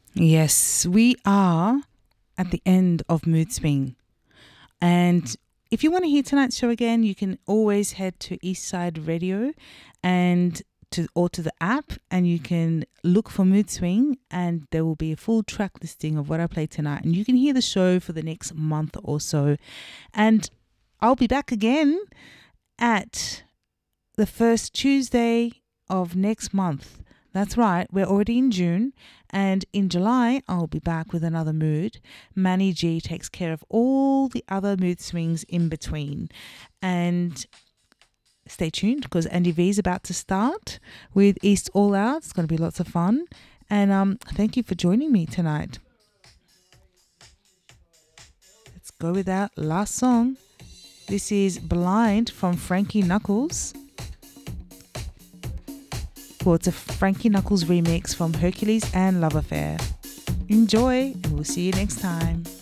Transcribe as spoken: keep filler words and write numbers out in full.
Yes, we are at the end of Mood Swing. And if you want to hear tonight's show again, you can always head to Eastside Radio and to or to the app, and you can look for Mood Swing, and there will be a full track listing of what I played tonight, and you can hear the show for the next month or so. And I'll be back again at the first Tuesday of next month. That's right, we're already in June, and in July I'll be back with another mood. Manny G takes care of all the other mood swings in between. And stay tuned because Andy V is about to start with East All Out. It's going to be lots of fun. And um, thank you for joining me tonight. Let's go with that last song. This is Blind from Frankie Knuckles. Well, it's a Frankie Knuckles remix from Hercules and Love Affair. Enjoy, and we'll see you next time.